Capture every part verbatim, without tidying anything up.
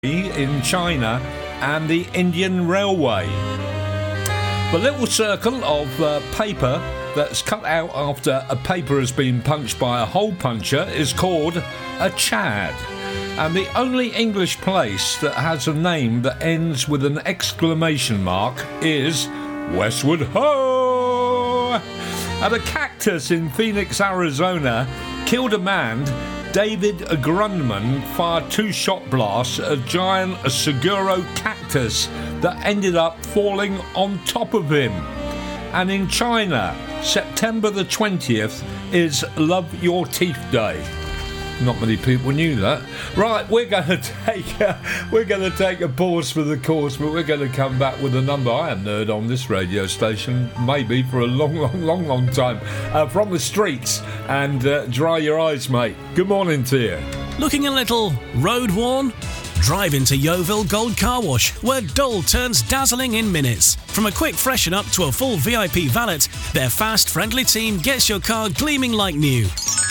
in China and the Indian Railway. The little circle of uh, paper that's cut out after a paper has been punched by a hole puncher is called a chad. And the only English place that has a name that ends with an exclamation mark is Westward Ho! And a cactus in Phoenix, Arizona killed a man. David Grundman fired two shot blasts at a giant Seguro cactus that ended up falling on top of him. And in China, September the twentieth is Love Your Teeth Day. Not many people knew that. Right, we're going to take a, we're going to take a pause for the course, but we're going to come back with a number I haven't heard on this radio station maybe for a long, long, long, long time. Uh, from the streets, and uh, dry your eyes, mate. Good morning to you. Looking a little road worn? Drive into Yeovil Gold Car Wash, where dull turns dazzling in minutes. From a quick freshen up to a full V I P valet, their fast, friendly team gets your car gleaming like new.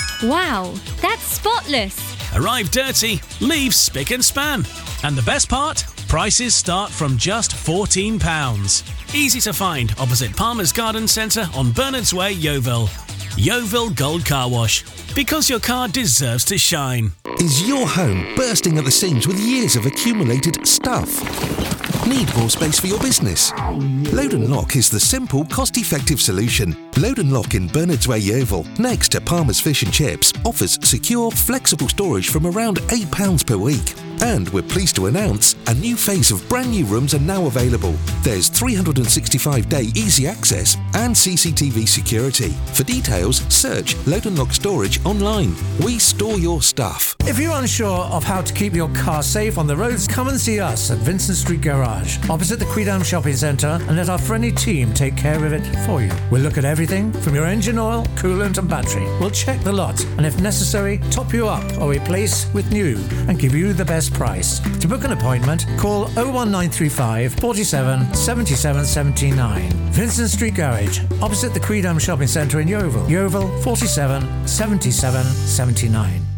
Wow, that's spotless. Arrive dirty, leave spick and span. And the best part? Prices start from just fourteen pounds. Easy to find opposite Palmer's Garden Centre on Bernards Way, Yeovil. Yeovil Gold Car Wash, because your car deserves to shine. Is your home bursting at the seams with years of accumulated stuff? Need more space for your business? Load and Lock is the simple, cost-effective solution. Load and Lock in Bernards Way, Yeovil, next to Palmer's Fish and Chips, offers secure, flexible storage from around eight pounds per week. And we're pleased to announce a new phase of brand new rooms are now available. There's three hundred sixty-five day easy access and C C T V security. For details, search Load and Lock Storage online. We store your stuff. If you're unsure of how to keep your car safe on the roads, come and see us at Vincent Street Garage, opposite the Quidam Shopping Centre, and let our friendly team take care of it for you. We'll look at everything from your engine oil, coolant and battery. We'll check the lot and if necessary, top you up or replace with new and give you the best price. To book an appointment, call oh one nine three five, four seven, seven seven seven nine. Vincent Street Garage, opposite the Quidam Shopping Centre in Yeovil. Yeovil, four seven, seven seven seven nine.